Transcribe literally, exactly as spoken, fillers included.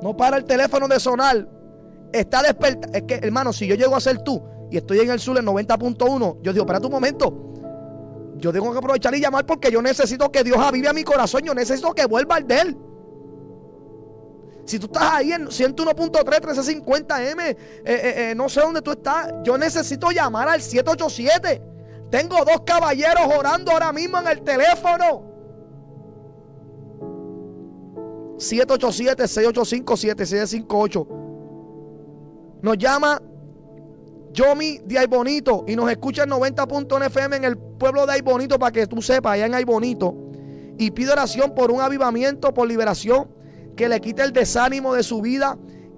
No para el teléfono de sonar. Está despertado. Es que, hermano, si yo llego a ser tú y estoy en el sur en noventa punto uno, yo digo, espérate un momento. Yo tengo que aprovechar y llamar porque yo necesito que Dios avive a mi corazón. Yo necesito que vuelva al de Él. Si tú estás ahí en ciento uno punto tres, trece cincuenta M, eh, eh, eh, no sé dónde tú estás, yo necesito llamar al siete ocho siete. Tengo dos caballeros orando ahora mismo en el teléfono. siete ocho siete, seis ocho cinco, siete seis cinco ocho. Nos llama Yomi de Aybonito y nos escucha en noventa punto uno F M en el pueblo de Aybonito, para que tú sepas, allá en Aybonito. Y pide oración por un avivamiento, por liberación, que le quite el desánimo de su vida,